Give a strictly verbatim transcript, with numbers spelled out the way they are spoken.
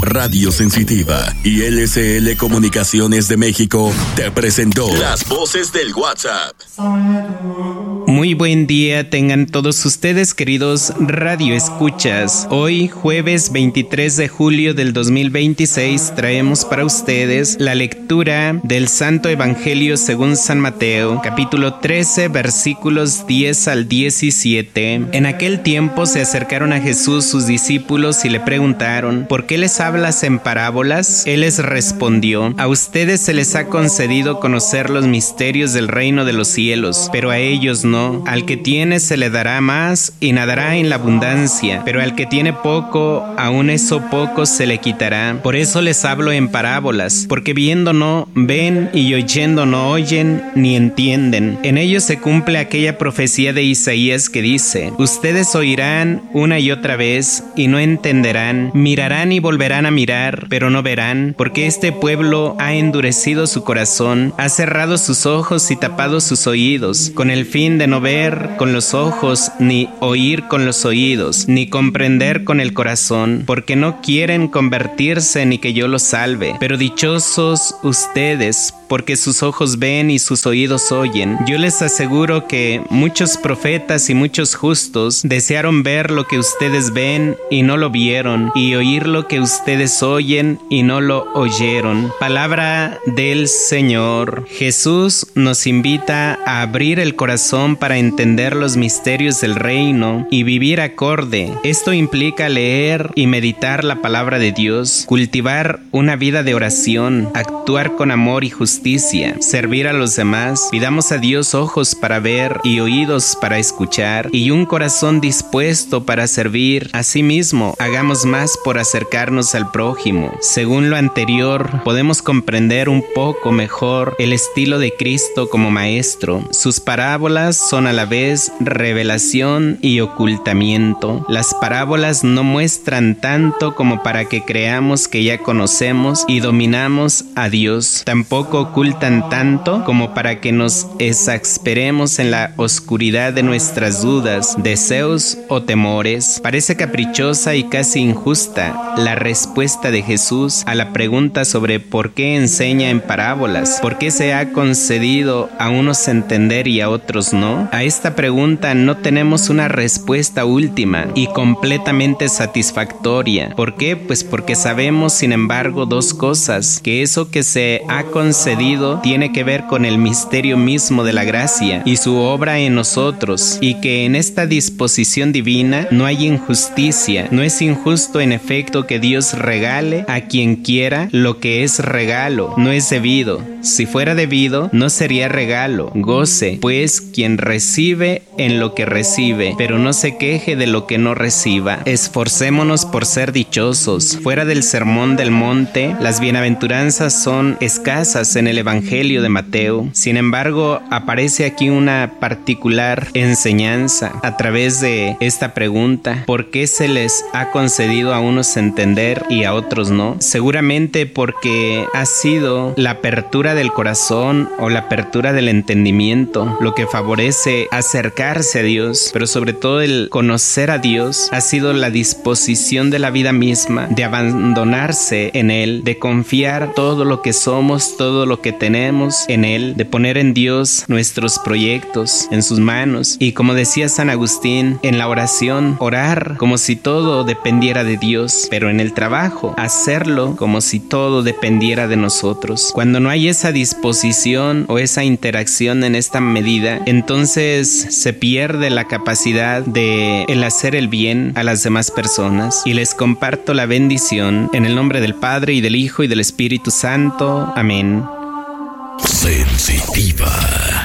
Radio Sensitiva y L C L Comunicaciones de México te presentó Las Voces del WhatsApp. Muy buen día tengan todos ustedes, queridos radioescuchas. Hoy, jueves veintitrés de julio del dos mil veintiséis, traemos para ustedes la lectura del Santo Evangelio según San Mateo, capítulo trece, versículos diez al diecisiete. En aquel tiempo se acercaron a Jesús sus discípulos y le preguntaron: ¿por qué les hablas en parábolas? Él les respondió: a ustedes se les ha concedido conocer los misterios del reino de los cielos, pero a ellos no. Al que tiene se le dará más y nadará en la abundancia, pero al que tiene poco, aún eso poco se le quitará. Por eso les hablo en parábolas, porque viendo no ven y oyendo no oyen ni entienden. En ellos se cumple aquella profecía de Isaías que dice: ustedes oirán una y otra vez y no entenderán, mirarán y volverán a mirar, pero no verán, porque este pueblo ha endurecido su corazón, ha cerrado sus ojos y tapado sus oídos, con el fin de no ver con los ojos, ni oír con los oídos, ni comprender con el corazón, porque no quieren convertirse ni que yo los salve. Pero dichosos ustedes, porque sus ojos ven y sus oídos oyen. Yo les aseguro que muchos profetas y muchos justos desearon ver lo que ustedes ven y no lo vieron, y oír lo que ustedes oyen y no lo oyeron. Palabra del Señor. Jesús nos invita a abrir el corazón para entender los misterios del reino y vivir acorde. Esto implica leer y meditar la palabra de Dios, cultivar una vida de oración, actuar con amor y justicia, servir a los demás. Pidamos a Dios ojos para ver y oídos para escuchar y un corazón dispuesto para servir. Asimismo, hagamos más por acercarnos al prójimo. Según lo anterior, podemos comprender un poco mejor el estilo de Cristo como maestro. Sus parábolas son a la vez revelación y ocultamiento. Las parábolas no muestran tanto como para que creamos que ya conocemos y dominamos a Dios. Tampoco ocultan tanto como para que nos exasperemos en la oscuridad de nuestras dudas, deseos o temores. Parece caprichosa y casi injusta la respuesta de Jesús a la pregunta sobre por qué enseña en parábolas, por qué se ha concedido a unos entender y a otros no. A esta pregunta no tenemos una respuesta última y completamente satisfactoria. ¿Por qué? Pues porque sabemos, sin embargo, dos cosas: que eso que se ha concedido tiene que ver con el misterio mismo de la gracia y su obra en nosotros, y que en esta disposición divina no hay injusticia. No es injusto, en efecto, que Dios regale a quien quiera lo que es regalo. No es debido. Si fuera debido, no sería regalo. Goce, pues, quien recibe en lo que recibe, pero no se queje de lo que no reciba. Esforcémonos por ser dichosos. Fuera del Sermón del Monte, las bienaventuranzas son escasas en el Evangelio de Mateo. Sin embargo, aparece aquí una particular enseñanza a través de esta pregunta: ¿por qué se les ha concedido a unos entender y a otros no? Seguramente porque ha sido la apertura del corazón o la apertura del entendimiento lo que favorece acercarse a Dios, pero sobre todo el conocer a Dios ha sido la disposición de la vida misma, de abandonarse en Él, de confiar todo lo que somos, todo lo que tenemos en Él, de poner en Dios nuestros proyectos en sus manos. Y como decía San Agustín, en la oración, orar como si todo dependiera de Dios, pero en el trabajo, hacerlo como si todo dependiera de nosotros. Cuando no hay esa disposición o esa interacción en esta medida, entonces se pierde la capacidad de el hacer el bien a las demás personas. Y les comparto la bendición en el nombre del Padre y del Hijo y del Espíritu Santo. Amén. Sensitiva.